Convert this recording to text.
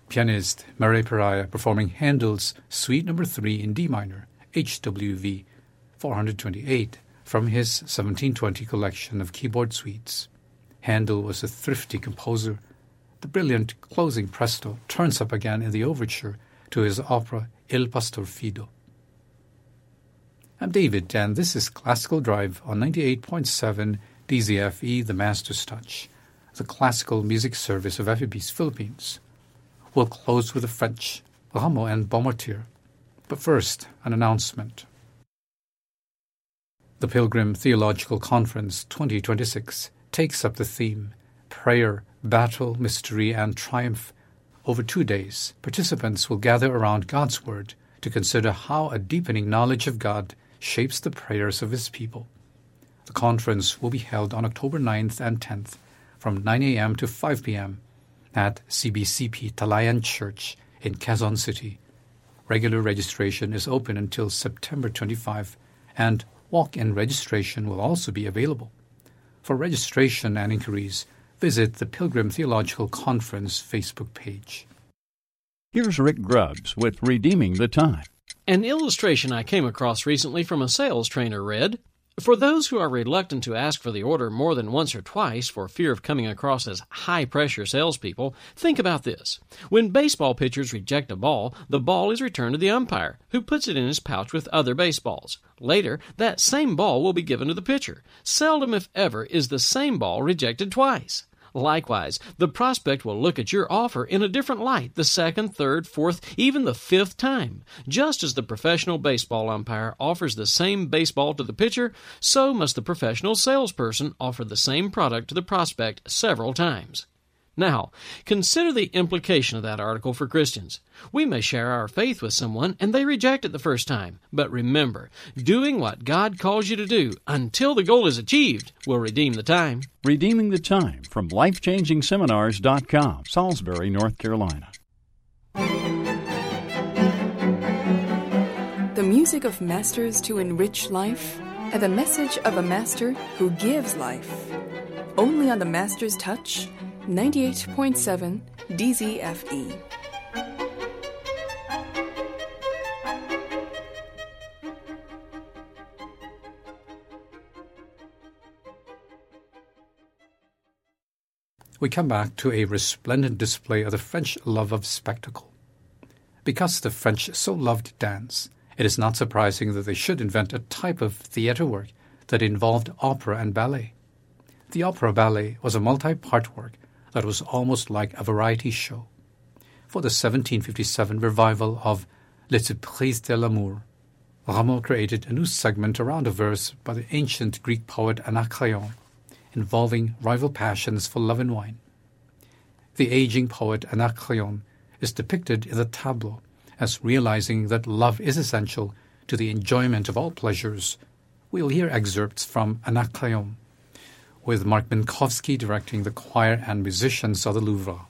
Pianist Mary Pariah performing Handel's Suite No. 3 in D minor, HWV 428, from his 1720 collection of keyboard suites. Handel was a thrifty composer. The brilliant closing presto turns up again in the overture to his opera Il Pastor Fido. I'm David, and this is Classical Drive on 98.7 DZFE, the Master's Touch, the classical music service of FEB's Philippines. We'll close with the French, Rameau and Beaumartir. But first, an announcement. The Pilgrim Theological Conference 2026 takes up the theme Prayer, Battle, Mystery, and Triumph. Over 2 days, participants will gather around God's Word to consider how a deepening knowledge of God shapes the prayers of His people. The conference will be held on October 9th and 10th from 9 a.m. to 5 p.m. at CBCP Talayan Church in Quezon City. Regular registration is open until September 25, and walk-in registration will also be available. For registration and inquiries, visit the Pilgrim Theological Conference Facebook page. Here's Rick Grubbs with Redeeming the Time. An illustration I came across recently from a sales trainer read, "For those who are reluctant to ask for the order more than once or twice for fear of coming across as high-pressure salespeople, think about this. When baseball pitchers reject a ball, the ball is returned to the umpire, who puts it in his pouch with other baseballs. Later, that same ball will be given to the pitcher. Seldom, if ever, is the same ball rejected twice. Likewise, the prospect will look at your offer in a different light the second, third, fourth, even the fifth time. Just as the professional baseball umpire offers the same baseball to the pitcher, so must the professional salesperson offer the same product to the prospect several times." Now, consider the implication of that article for Christians. We may share our faith with someone and they reject it the first time. But remember, doing what God calls you to do until the goal is achieved will redeem the time. Redeeming the Time from LifeChangingSeminars.com, Salisbury, North Carolina. The music of masters to enrich life, and the message of a master who gives life. Only on the Master's Touch, 98.7 DZFE. We come back to a resplendent display of the French love of spectacle. Because the French so loved dance, it is not surprising that they should invent a type of theatre work that involved opera and ballet. The opera ballet was a multi-part work that was almost like a variety show. For the 1757 revival of Les Surprises de l'Amour, Rameau created a new segment around a verse by the ancient Greek poet Anacreon, involving rival passions for love and wine. The aging poet Anacreon is depicted in the tableau as realizing that love is essential to the enjoyment of all pleasures. We'll hear excerpts from Anacreon, with Mark Minkowski directing the choir and musicians of the Louvre.